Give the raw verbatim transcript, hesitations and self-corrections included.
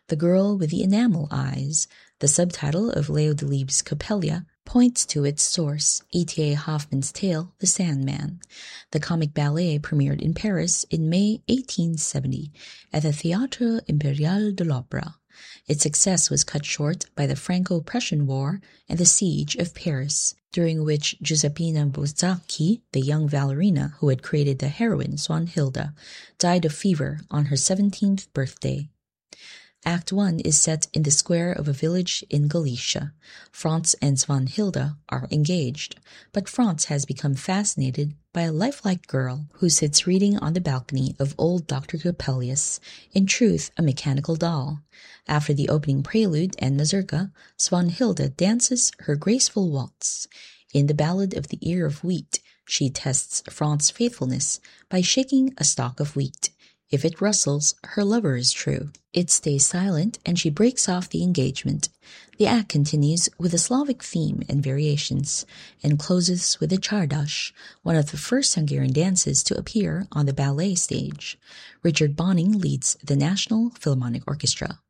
The Girl with the Enamel Eyes, the subtitle of Leo Delibes' Coppelia, points to its source, E T A Hoffmann's tale, The Sandman. The comic ballet premiered in Paris in May eighteen seventy at the Théâtre Impérial de l'Opéra. Its success was cut short by the Franco-Prussian War and the Siege of Paris, during which Giuseppina Buzzacchi, the young ballerina who had created the heroine Swanhilda, died of fever on her seventeenth birthday. Act one is set in the square of a village in Galicia. Franz and Swanhilda are engaged, but Franz has become fascinated by a lifelike girl who sits reading on the balcony of old Doctor Coppelius, in truth a mechanical doll. After the opening prelude and mazurka, Swanhilda dances her graceful waltz. In the Ballad of the Ear of Wheat, she tests Franz's faithfulness by shaking a stalk of wheat. If it rustles, her lover is true. It stays silent, and she breaks off the engagement. The act continues with a Slavic theme and variations, and closes with a Czardas, one of the first Hungarian dances to appear on the ballet stage. Richard Bonning leads the National Philharmonic Orchestra.